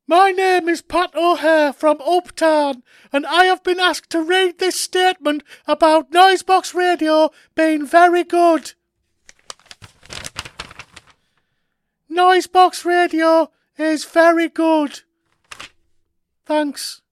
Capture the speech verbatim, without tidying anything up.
My name is Pat O'Hare from Uptown, and I have been asked to read this statement about Noisebox Radio being very good. Noisebox Radio is very good. Thanks.